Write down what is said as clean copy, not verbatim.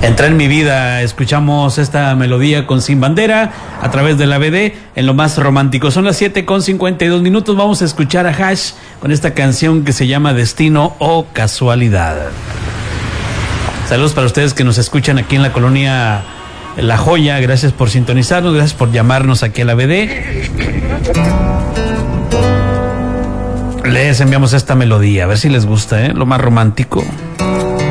Entra en mi vida, escuchamos esta melodía con Sin Bandera a través de la BD en lo más romántico. Son las 7:52. Vamos a escuchar a Hash con esta canción que se llama Destino o Casualidad. Saludos para ustedes que nos escuchan aquí en la colonia La Joya. Gracias por sintonizarnos, gracias por llamarnos aquí a la BD. Les enviamos esta melodía, a ver si les gusta, lo más romántico.